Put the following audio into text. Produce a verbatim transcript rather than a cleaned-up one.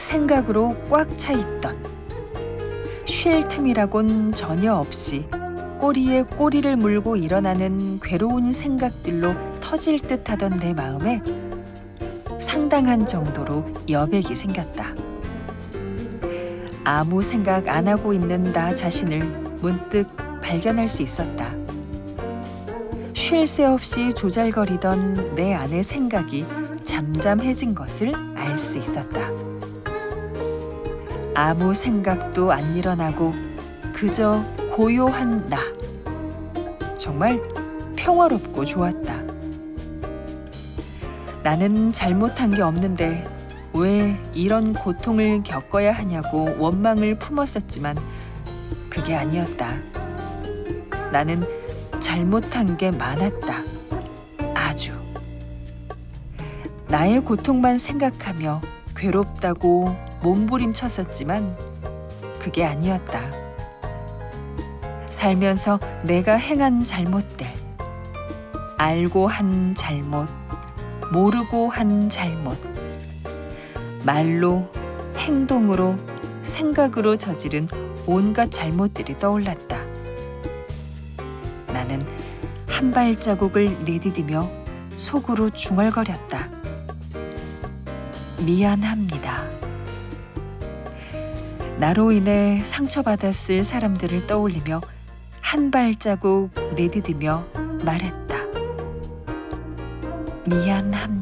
생각으로 꽉 차 있던, 쉴 틈이라곤 전혀 없이 꼬리에 꼬리를 물고 일어나는 괴로운 생각들로 터질 듯하던 내 마음에 상당한 정도로 여백이 생겼다. 아무 생각 안 하고 있는 나 자신을 문득 발견할 수 있었다. 쉴 새 없이 조잘거리던 내 안의 생각이 잠잠해진 것을 알 수 있었다. 아무 생각도 안 일어나고 그저 고요한 나. 정말 평화롭고 좋았다. 나는 잘못한 게 없는데 왜 이런 고통을 겪어야 하냐고 원망을 품었었지만 그게 아니었다. 나는 잘못한 게 많았다. 아주. 나의 고통만 생각하며 괴롭다고 몸부림쳤었지만 그게 아니었다. 살면서 내가 행한 잘못들, 알고 한 잘못, 모르고 한 잘못, 말로, 행동으로, 생각으로 저지른 온갖 잘못들이 떠올랐다. 나는 한 발자국을 내디디며 속으로 중얼거렸다. 미안합니다. 나로 인해 상처받았을 사람들을 떠올리며 한 발자국 내디디며 말했다. 미안합니다.